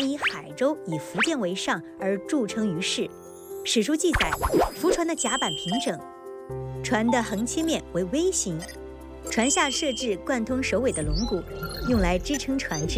便以海州以福建为上而著称于世。史书记载，浮船的甲板平整，船的横切面为 V 型，船下设置贯通首尾的龙骨，用来支撑船只。